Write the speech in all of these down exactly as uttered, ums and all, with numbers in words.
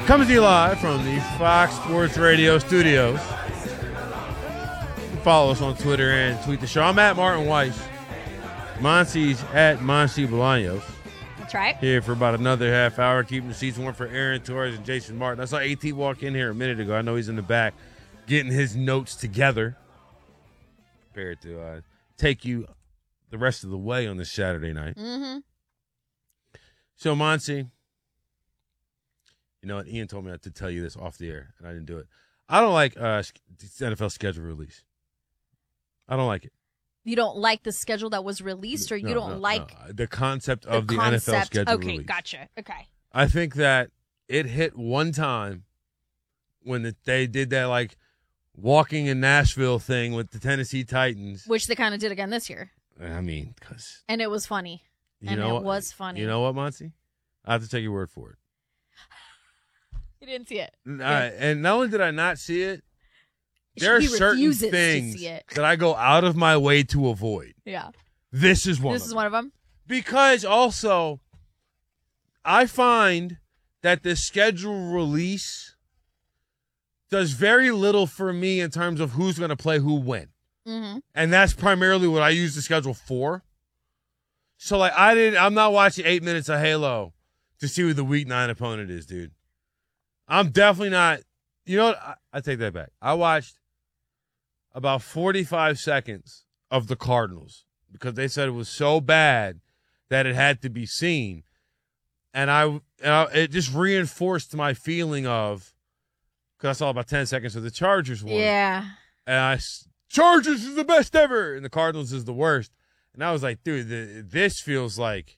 Coming to you live from the Fox Sports Radio studios. Follow us on Twitter and tweet the show. I'm at Martin Weiss. Monsi's at Monsi Bolaños. That's right. Here for about another half hour, keeping the seats warm for Aaron Torres and Jason Martin. I saw AT walk in here a minute ago. I know he's in the back getting his notes together. Prepared to uh, take you the rest of the way on this Saturday night. Mm-hmm. So, Monsi, you know what? Ian told me to tell you this off the air, and I didn't do it. I don't like uh, the N F L schedule release. I don't like it. You don't like the schedule that was released, or you no, don't no, like no. the concept of the, the concept? N F L schedule okay, release. Gotcha. Okay. I think that it hit one time when the, they did that like walking in Nashville thing with the Tennessee Titans, which they kind of did again this year. I mean, because and it was funny. You and know it what? was funny. You know what, Monty? I have to take your word for it. You didn't see it. Uh, and not only did I not see it, there are he certain things that I go out of my way to avoid. Yeah. This is one This of is them. one of them? Because also, I find that the schedule release does very little for me in terms of who's going to play who when. Mm-hmm. And that's primarily what I use the schedule for. So, like, I didn't, I'm not watching eight minutes of Halo to see who the week nine opponent is, dude. I'm definitely not. You know what? I, I take that back. I watched about forty-five seconds of the Cardinals because they said it was so bad that it had to be seen. And I, and I it just reinforced my feeling of, because I saw about ten seconds of the Chargers one. Yeah. And I, Chargers is the best ever, and the Cardinals is the worst. And I was like, dude, the, this feels like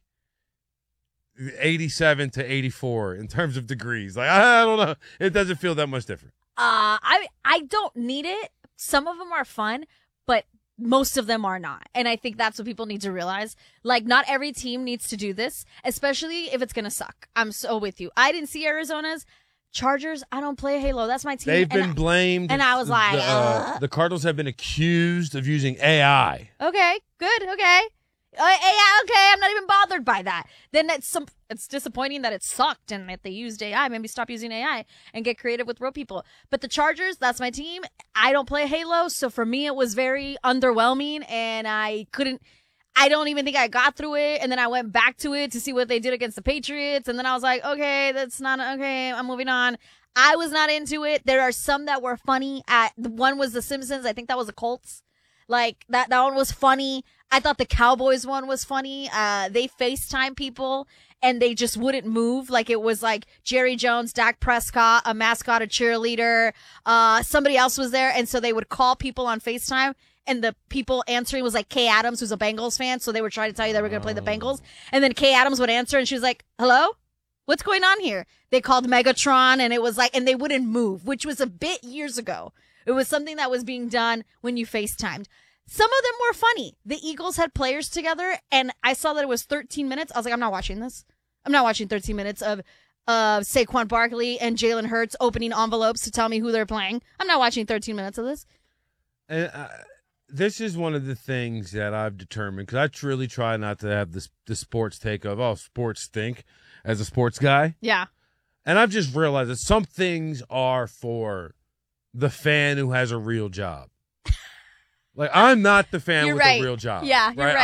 eighty-seven to eighty-four in terms of degrees. Like, I don't know. It doesn't feel that much different. Uh, I I don't need it. Some of them are fun, but most of them are not. And I think that's what people need to realize. Like, not every team needs to do this, especially if it's going to suck. I'm so with you. I didn't see Arizona's. Chargers, I don't play Halo. That's my team. They've and been I, blamed. And I was like, the, uh, the Cardinals have been accused of using A I. Okay, good, okay. Uh, A I, okay, I'm not even bothered by that. Then it's some, it's disappointing that it sucked and that they used A I. Maybe stop using A I and get creative with real people. But the Chargers, that's my team. I don't play Halo, so for me it was very underwhelming, and I couldn't. I don't even think I got through it, and then I went back to it to see what they did against the Patriots, and then I was like, okay, that's not, okay, I'm moving on. I was not into it. There are some that were funny. At, the one was The Simpsons. I think that was the Colts. Like, that, that one was funny. I thought the Cowboys one was funny. Uh, they FaceTime people, and they just wouldn't move. Like, it was like Jerry Jones, Dak Prescott, a mascot, a cheerleader. Uh, somebody else was there, and so they would call people on FaceTime. And the people answering was like Kay Adams, who's a Bengals fan. So they were trying to tell you they were going to play the Bengals. And then Kay Adams would answer, and she was like, hello? What's going on here? They called Megatron, and it was like, and they wouldn't move, which was a bit years ago. It was something that was being done when you FaceTimed. Some of them were funny. The Eagles had players together, and I saw that it was thirteen minutes. I was like, I'm not watching this. I'm not watching thirteen minutes of uh, Saquon Barkley and Jalen Hurts opening envelopes to tell me who they're playing. I'm not watching thirteen minutes of this. And uh, this is one of the things that I've determined, because I truly try not to have this the sports take of, oh, sports stink, as a sports guy. Yeah. And I've just realized that some things are for the fan who has a real job. Like, I'm not the fan You're with right. a real job. Yeah, you're right? right.